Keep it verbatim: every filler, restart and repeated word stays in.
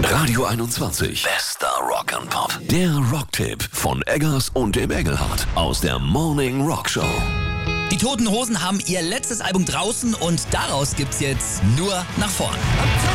Radio einundzwanzig. Bester Rock and Pop. Der Rocktipp von Eggers und dem Engelhardt aus der Morning Rock Show. Die Toten Hosen haben ihr letztes Album draußen und daraus gibt's jetzt nur nach vorn.